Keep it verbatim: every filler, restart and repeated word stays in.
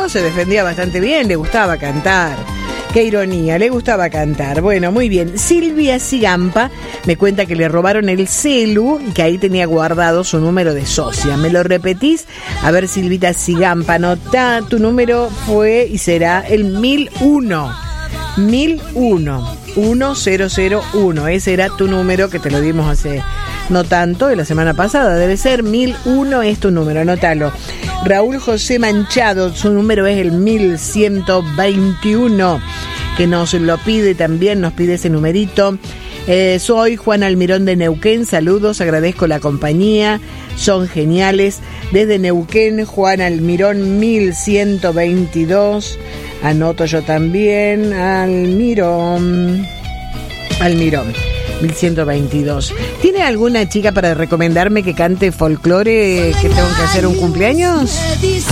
se defendía bastante bien, le gustaba cantar. Qué ironía, le gustaba cantar. Bueno, muy bien. Silvia Cigampa me cuenta que le robaron el celu y que ahí tenía guardado su número de socia. ¿Me lo repetís? A ver, Silvita Cigampa, anotá, tu número fue y será el mil uno. mil uno. uno cero cero uno. Ese era tu número que te lo dimos hace no tanto, de la semana pasada. Debe ser mil uno, es tu número, anótalo. Raúl José Manchado, su número es el mil ciento veintiuno, que nos lo pide también, nos pide ese numerito. Eh, soy Juan Almirón de Neuquén, saludos, agradezco la compañía, son geniales. Desde Neuquén, Juan Almirón mil ciento veintidós, anoto yo también, Almirón, Almirón. mil ciento veintidós. ¿Tiene alguna chica para recomendarme que cante folclore, que tengo que hacer un cumpleaños?